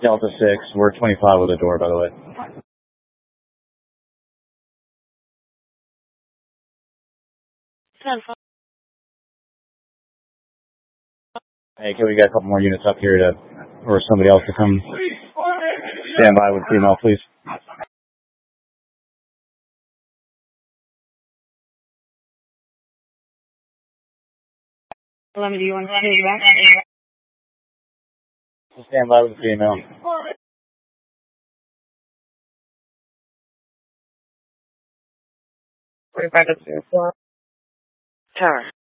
Delta 6, we're 25 with a door, by the way. Hey, can we get a couple more units up here or somebody else to come stand by with female, please? Let me do you want to say that? Stand by with the female. 45 to 04. Tower.